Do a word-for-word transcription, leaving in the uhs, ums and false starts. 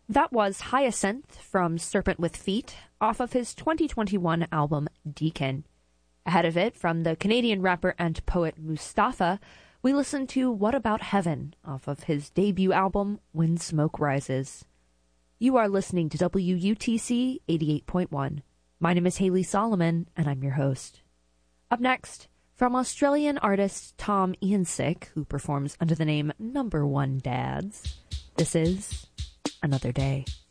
That was Hyacinth from Serpent with Feet off of his twenty twenty-one album Deacon. Ahead of it, from the Canadian rapper and poet Mustafa, we listened to What About Heaven off of his debut album When Smoke Rises. You are listening to W U T C eighty-eight point one. My name is Haley Solomon, and I'm your host. Up next, from Australian artist Tom Iansick, who performs under the name Number One Dads, this is Another Day.